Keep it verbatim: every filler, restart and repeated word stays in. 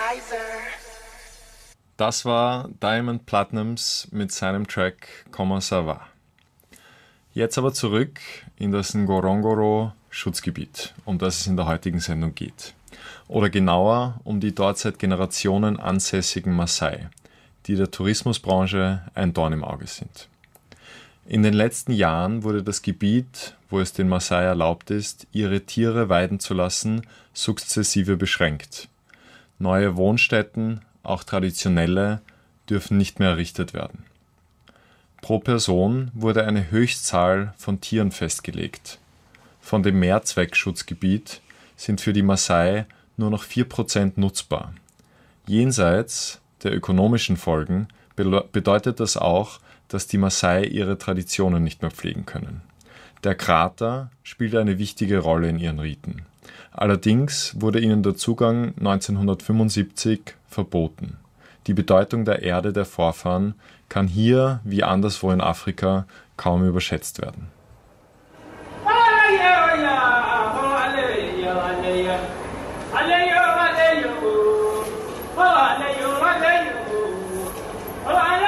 Das war Diamond Platnumz mit seinem Track Comment ça va. Jetzt aber zurück in das Ngorongoro-Schutzgebiet, um das es in der heutigen Sendung geht. Oder genauer um die dort seit Generationen ansässigen Maasai, die der Tourismusbranche ein Dorn im Auge sind. In den letzten Jahren wurde das Gebiet, wo es den Maasai erlaubt ist, ihre Tiere weiden zu lassen, sukzessive beschränkt. Neue Wohnstätten, auch traditionelle, dürfen nicht mehr errichtet werden. Pro Person wurde eine Höchstzahl von Tieren festgelegt. Von dem Mehrzweckschutzgebiet sind für die Maasai nur noch vier Prozent nutzbar. Jenseits der ökonomischen Folgen bedeutet das auch, dass die Maasai ihre Traditionen nicht mehr pflegen können. Der Krater spielt eine wichtige Rolle in ihren Riten. Allerdings wurde ihnen der Zugang neunzehnhundertfünfundsiebzig verboten. Die Bedeutung der Erde der Vorfahren kann hier, wie anderswo in Afrika, kaum überschätzt werden. Oh,